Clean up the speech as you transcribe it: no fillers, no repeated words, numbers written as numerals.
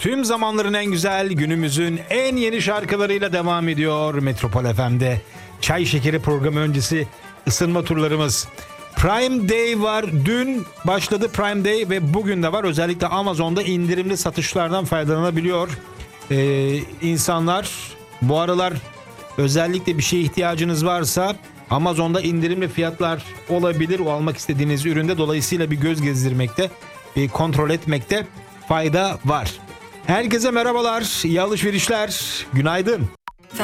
Tüm zamanların en güzel, günümüzün en yeni şarkılarıyla devam ediyor Metropol FM'de. Çay Şekeri programı öncesi ısınma turlarımız. Prime Day var. Dün başladı Prime Day ve bugün de var. Özellikle Amazon'da indirimli satışlardan faydalanabiliyor. İnsanlar bu aralar özellikle bir şeye ihtiyacınız varsa Amazon'da indirimli fiyatlar olabilir. O almak istediğiniz üründe, dolayısıyla bir göz gezdirmekte, bir kontrol etmekte fayda var. Herkese merhabalar, iyi alışverişler, günaydın.